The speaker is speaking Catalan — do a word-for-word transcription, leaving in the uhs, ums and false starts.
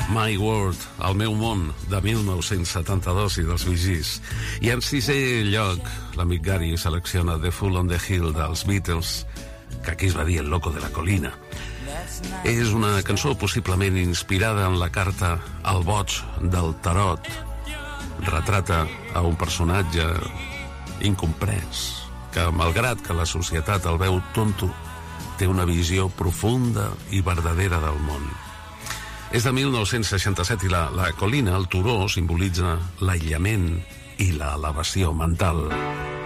My World, El meu món, de mil nou-cents setanta-dos i dels Bee Gees. I en sisè lloc, l'amic Gary selecciona The Fool on the Hill dels Beatles, que aquí es va dir El loco de la colina. És una cançó possiblement inspirada en la carta al boig del tarot. Retrata a un personatge incomprès, que malgrat que la societat el veu tonto, té una visió profunda i verdadera del món. És de mil nou-cents seixanta-set i la, la colina, el turó, simbolitza l'aïllament i l'elevació mental.